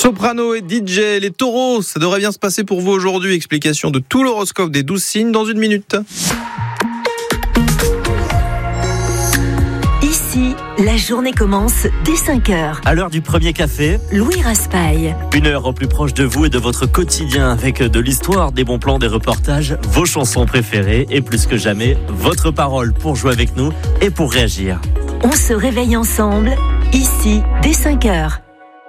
Soprano et DJ, les taureaux, ça devrait bien se passer pour vous aujourd'hui. Explication de tout l'horoscope des 12 signes dans une minute. Ici, la journée commence dès 5h. À l'heure du premier café, Louis Raspail. une heure au plus proche de vous et de votre quotidien avec de l'histoire, des bons plans, des reportages, vos chansons préférées et plus que jamais, votre parole pour jouer avec nous et pour réagir. On se réveille ensemble, ici, dès 5h.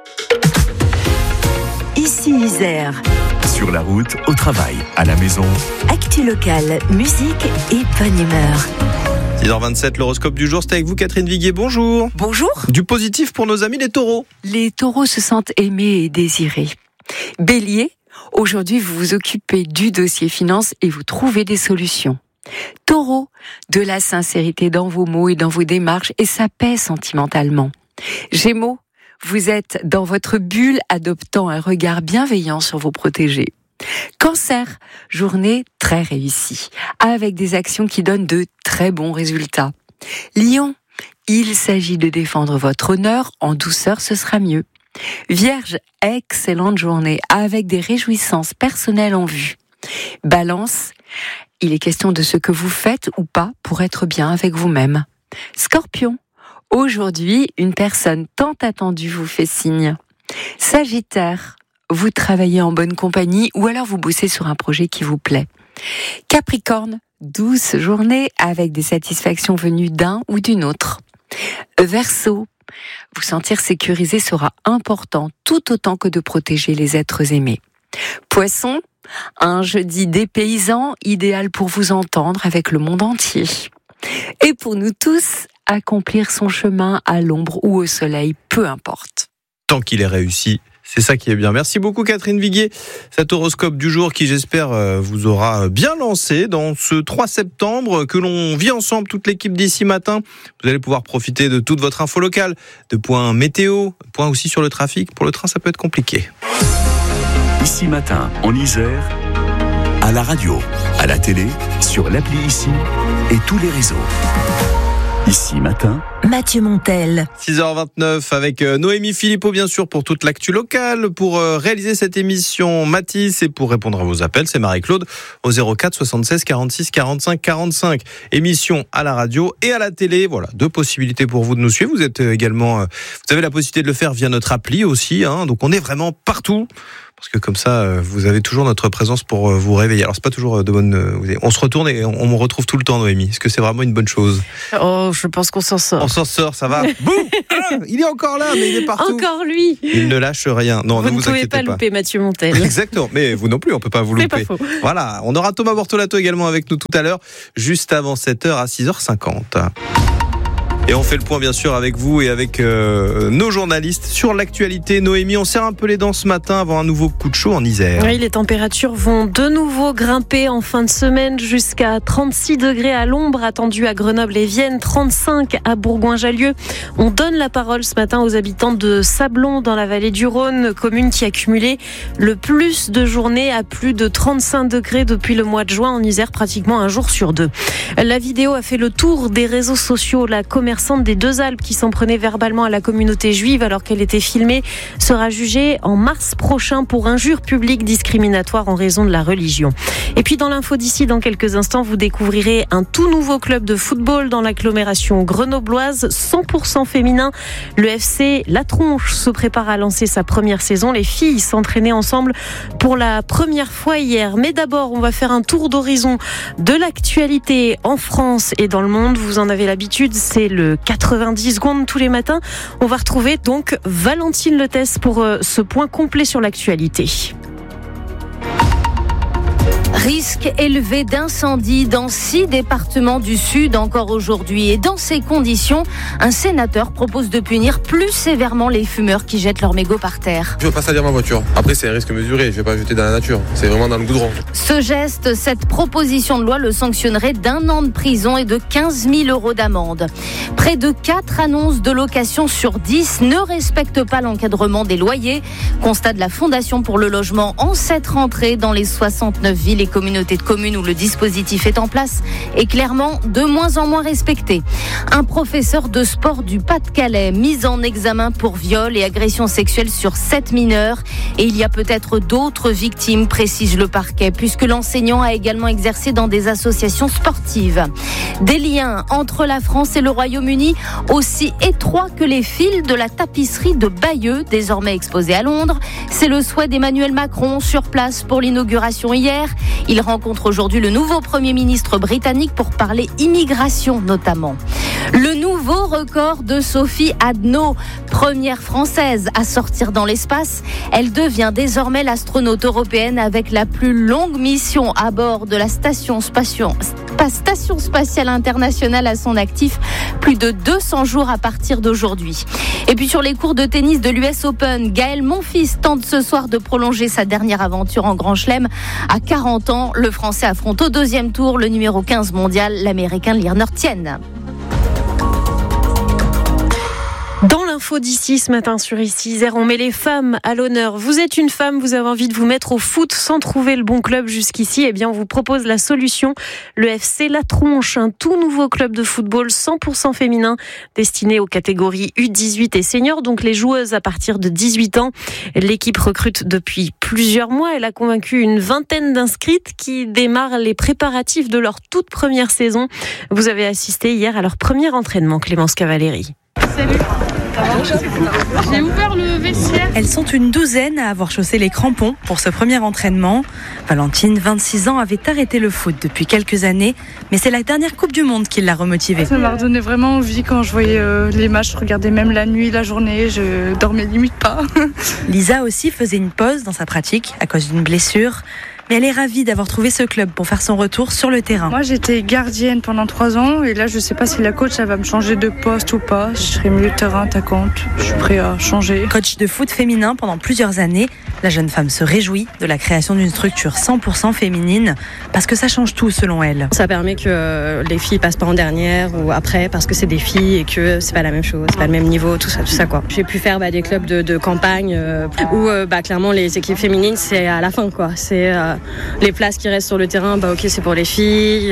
Ici Isère. Sur la route, au travail, à la maison. Actu locale, musique et bonne humeur. 6h27, l'horoscope du jour, c'est avec vous Catherine Viguier, bonjour. Bonjour. Du positif pour nos amis les taureaux. Les taureaux se sentent aimés et désirés. Bélier, aujourd'hui vous vous occupez du dossier finance et vous trouvez des solutions. Taureau, de la sincérité dans vos mots et dans vos démarches et ça pèse sentimentalement. Gémeaux, vous êtes dans votre bulle adoptant un regard bienveillant sur vos protégés. Cancer, journée très réussie, avec des actions qui donnent de très bons résultats. Lion, il s'agit de défendre votre honneur, en douceur ce sera mieux. Vierge, excellente journée, avec des réjouissances personnelles en vue. Balance, il est question de ce que vous faites ou pas pour être bien avec vous-même. Scorpion, aujourd'hui, une personne tant attendue vous fait signe. Sagittaire, vous travaillez en bonne compagnie ou alors vous bossez sur un projet qui vous plaît. Capricorne, douce journée avec des satisfactions venues d'un ou d'une autre. Verseau, vous sentir sécurisé sera important tout autant que de protéger les êtres aimés. Poisson, un jeudi dépaysant, idéal pour vous entendre avec le monde entier. Et pour nous tous, accomplir son chemin à l'ombre ou au soleil, peu importe. Tant qu'il est réussi, c'est ça qui est bien. Merci beaucoup Catherine Viguier. Cet horoscope du jour qui j'espère vous aura bien lancé dans ce 3 septembre que l'on vit ensemble, toute l'équipe d'ici matin. Vous allez pouvoir profiter de toute votre info locale, de points météo, points aussi sur le trafic. Pour le train, ça peut être compliqué. Ici matin, en Isère, à la radio, à la télé, sur l'appli Ici et tous les réseaux. Ici matin, Mathieu Montel. 6h29 avec Noémie Philippot bien sûr pour toute l'actu locale. Pour réaliser cette émission Mathis et pour répondre à vos appels, c'est Marie-Claude au 04 76 46 45 45. Émission à la radio et à la télé. Voilà, 2 possibilités pour vous de nous suivre. Vous êtes également, vous avez la possibilité de le faire via notre appli aussi. Donc on est vraiment partout. Parce que comme ça, vous avez toujours notre présence pour vous réveiller. Alors c'est pas toujours de bonne. On se retourne et on me retrouve tout le temps, Noémie. Est-ce que c'est vraiment une bonne chose? Oh, je pense qu'on s'en sort. On s'en sort, ça va. Boum, il est encore là, mais il est partout. Encore lui. Il ne lâche rien. Non, Vous ne ne vous pouvez inquiétez pas pas. louper Mathieu Montel. Exactement. Mais vous non plus, on peut pas vous C'est louper. pas faux. Voilà. On aura Thomas Bortolato également avec nous tout à l'heure, juste avant 7h à 6h50. Et on fait le point bien sûr avec vous et avec nos journalistes sur l'actualité. Noémie, on serre un peu les dents ce matin avant un nouveau coup de chaud en Isère. Oui, les températures vont de nouveau grimper en fin de semaine jusqu'à 36 degrés à l'ombre, attendu à Grenoble et Vienne, 35 à Bourgoin-Jallieu. On donne la parole ce matin aux habitants de Sablon dans la vallée du Rhône, commune qui a cumulé le plus de journées à plus de 35 degrés depuis le mois de juin en Isère, pratiquement un jour sur 2. La vidéo a fait le tour des réseaux sociaux. La commerçante des Deux-Alpes qui s'en prenait verbalement à la communauté juive alors qu'elle était filmée sera jugée en mars prochain pour injure publique discriminatoire en raison de la religion. Et puis dans l'info d'ici, dans quelques instants, vous découvrirez un tout nouveau club de football dans l'agglomération grenobloise, 100% féminin. Le FC La Tronche se prépare à lancer sa première saison. Les filles s'entraînaient ensemble pour la première fois hier. Mais d'abord, on va faire un tour d'horizon de l'actualité en France et dans le monde. Vous en avez l'habitude, c'est le 90 secondes tous les matins. On va retrouver donc Valentine Letès pour ce point complet sur l'actualité. Risque élevé d'incendie dans 6 départements du Sud encore aujourd'hui. Et dans ces conditions, un sénateur propose de punir plus sévèrement les fumeurs qui jettent leurs mégots par terre. Je veux pas salir ma voiture. Après, c'est un risque mesuré. Je vais pas jeter dans la nature. C'est vraiment dans le goudron. Ce geste, cette proposition de loi le sanctionnerait d'1 an de prison et de 15 000 € d'amende. Près de 4 annonces de location sur 10 ne respectent pas l'encadrement des loyers. Constat de la Fondation pour le logement en cette rentrée dans les 69 villes les communautés de communes où le dispositif est en place est clairement de moins en moins respecté. Un professeur de sport du Pas-de-Calais mis en examen pour viol et agression sexuelle sur 7 mineurs. Et il y a peut-être d'autres victimes, précise le parquet, puisque l'enseignant a également exercé dans des associations sportives. Des liens entre la France et le Royaume-Uni aussi étroits que les fils de la tapisserie de Bayeux, désormais exposée à Londres. C'est le souhait d'Emmanuel Macron sur place pour l'inauguration hier. Il rencontre aujourd'hui le nouveau Premier ministre britannique pour parler immigration notamment. Le nouveau record de Sophie Adno, première française à sortir dans l'espace. Elle devient désormais l'astronaute européenne avec la plus longue mission à bord de la Station spatiale internationale à son actif. Plus de 200 jours à partir d'aujourd'hui. Et puis sur les cours de tennis de l'US Open, Gaël Monfils tente ce soir de prolonger sa dernière aventure en Grand Chelem. À 40 ans, le Français affronte au deuxième tour le numéro 15 mondial, l'Américain Lirner Tien. Dans l'info d'ici ce matin sur Ici, on met les femmes à l'honneur. Vous êtes une femme, vous avez envie de vous mettre au foot sans trouver le bon club jusqu'ici. Eh bien, on vous propose la solution. Le FC La Tronche, un tout nouveau club de football 100% féminin destiné aux catégories U18 et seniors, donc les joueuses à partir de 18 ans. L'équipe recrute depuis plusieurs mois. Elle a convaincu une vingtaine d'inscrites qui démarrent les préparatifs de leur toute première saison. Vous avez assisté hier à leur premier entraînement, Clémence Cavalieri. Salut. J'ai ouvert le vestiaire. Elles sont une douzaine à avoir chaussé les crampons pour ce premier entraînement. Valentine, 26 ans, avait arrêté le foot depuis quelques années, mais c'est la dernière Coupe du Monde qui l'a remotivée. Ça m'a redonné vraiment envie quand je voyais les matchs. Je regardais même la nuit, la journée, je dormais limite pas. Lisa aussi faisait une pause dans sa pratique à cause d'une blessure. Mais elle est ravie d'avoir trouvé ce club pour faire son retour sur le terrain. Moi, j'étais gardienne pendant 3 ans et là, je ne sais pas si la coach elle va me changer de poste ou pas. Je serai milieu de terrain, attaquante. Je suis prête à changer. Coach de foot féminin pendant plusieurs années, la jeune femme se réjouit de la création d'une structure 100% féminine parce que ça change tout selon elle. Ça permet que les filles passent pas en dernière ou après parce que c'est des filles et que c'est pas la même chose, c'est pas le même niveau, tout ça quoi. J'ai pu faire des clubs de campagne où clairement les équipes féminines c'est à la fin quoi. C'est les places qui restent sur le terrain, ok c'est pour les filles.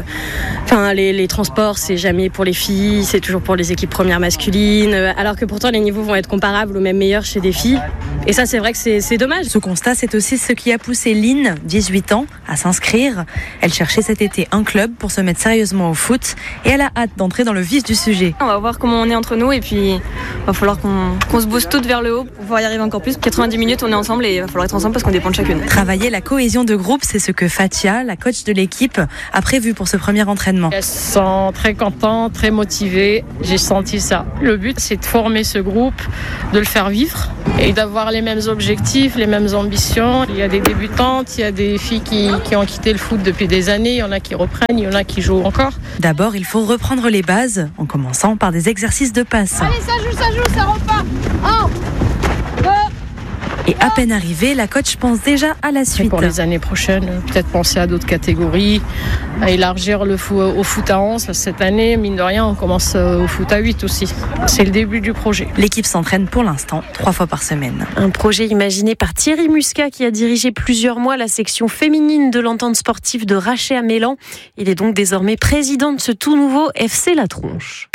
Les transports c'est jamais pour les filles, c'est toujours pour les équipes premières masculines. Alors que pourtant les niveaux vont être comparables ou même meilleurs chez des filles. Et ça c'est vrai que c'est dommage. Ce constat c'est aussi ce qui a poussé Lynn, 18 ans, à s'inscrire. Elle cherchait cet été un club pour se mettre sérieusement au foot et elle a hâte d'entrer dans le vif du sujet. On va voir comment on est entre nous et puis il va falloir qu'on se booste toutes vers le haut pour pouvoir y arriver encore plus. 90 minutes on est ensemble et il va falloir être ensemble parce qu'on dépend de chacune. Travailler la cohésion de groupe, c'est ce que Fatia, la coach de l'équipe, a prévu pour ce premier entraînement. Elles sont très contentes, très motivées, j'ai senti ça. Le but c'est de former ce groupe, de le faire vivre et d'avoir les mêmes objectifs, les mêmes ambitions. Il y a des débutantes, il y a des filles qui ont quitté le foot depuis des années, il y en a qui reprennent, il y en a qui jouent encore. D'abord, il faut reprendre les bases en commençant par des exercices de passe. Allez, ça joue, ça repart. 1, 2. Et à peine arrivée, la coach pense déjà à la suite. Pour les années prochaines, peut-être penser à d'autres catégories, à élargir le au foot à 11. Cette année, mine de rien, on commence au foot à 8 aussi. C'est le début du projet. L'équipe s'entraîne pour l'instant 3 fois par semaine. Un projet imaginé par Thierry Muscat qui a dirigé plusieurs mois la section féminine de l'entente sportive de Rachet à Mélan. Il est donc désormais président de ce tout nouveau FC La Tronche.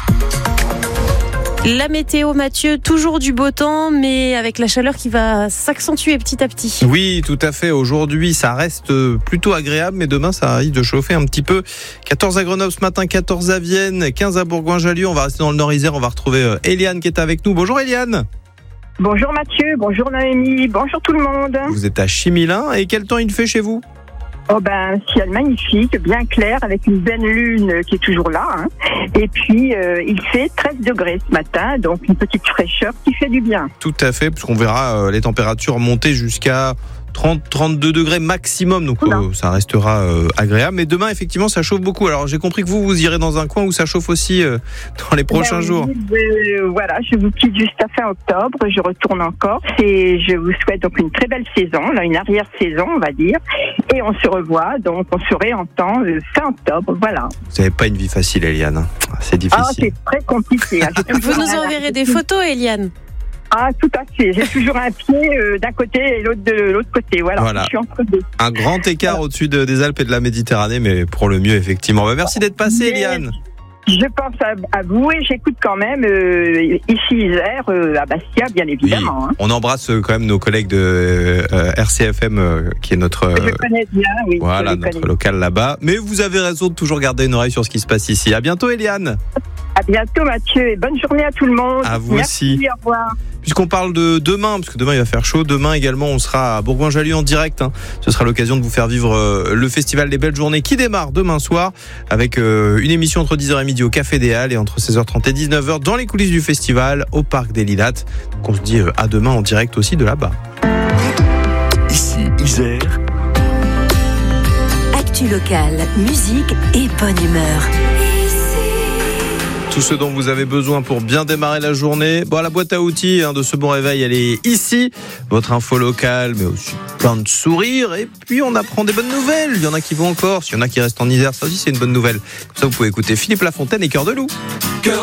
La météo, Mathieu, toujours du beau temps, mais avec la chaleur qui va s'accentuer petit à petit. Oui, tout à fait. Aujourd'hui, ça reste plutôt agréable, mais demain, ça risque de chauffer un petit peu. 14 à Grenoble ce matin, 14 à Vienne, 15 à Bourgoin-Jallieu. On va rester dans le Nord-Isère. On va retrouver Eliane qui est avec nous. Bonjour Eliane. Bonjour Mathieu, bonjour Noémie, bonjour tout le monde. Vous êtes à Chimilin. Et quel temps il fait chez vous ? Ciel magnifique, bien clair, avec une belle lune qui est toujours là. Et puis, il fait 13 degrés ce matin, donc une petite fraîcheur qui fait du bien. Tout à fait, parce qu'on verra les températures monter jusqu'à 30-32 degrés maximum, donc ça restera agréable. Mais demain, effectivement, ça chauffe beaucoup. Alors, j'ai compris que vous irez dans un coin où ça chauffe aussi dans les prochains jours. Voilà, je vous quitte juste à fin octobre. Je retourne en Corse et je vous souhaite donc une très belle saison, une arrière-saison, on va dire. Et on se revoit, donc on se réentend fin octobre, voilà. Vous n'avez pas une vie facile, Eliane. C'est difficile. C'est très compliqué. Vous nous enverrez des photos, Eliane. Ah, tout à fait. J'ai toujours un pied d'un côté et l'autre de l'autre côté. Voilà. Je suis entre deux. Un grand écart au-dessus des Alpes et de la Méditerranée, mais pour le mieux, effectivement. Merci d'être passé, Eliane. Je pense à vous et j'écoute quand même ici Isère, à Bastia, bien évidemment. Oui. On embrasse quand même nos collègues de RCFM, qui est notre, je connais bien, oui, notre local là-bas. Mais vous avez raison de toujours garder une oreille sur ce qui se passe ici. À bientôt, Eliane. À bientôt, Mathieu, et bonne journée à tout le monde. À vous Merci, aussi. Au revoir. Puisqu'on parle de demain, parce que demain il va faire chaud, demain également on sera à Bourgoin-Jallieu en direct. Ce sera l'occasion de vous faire vivre le festival des Belles Journées qui démarre demain soir avec une émission entre 10h et midi au Café des Halles et entre 16h30 et 19h dans les coulisses du festival au Parc des Lilas. Donc on se dit à demain en direct aussi de là-bas. Ici Isère. Actu locale, musique et bonne humeur. Tout ce dont vous avez besoin pour bien démarrer la journée. Bon, la boîte à outils de ce bon réveil, elle est ici. Votre info locale, mais aussi plein de sourires. Et puis, on apprend des bonnes nouvelles. Il y en a qui vont en Corse, il y en a qui restent en Isère. Ça aussi, c'est une bonne nouvelle. Comme ça, vous pouvez écouter Philippe Lafontaine et Cœur de Loup.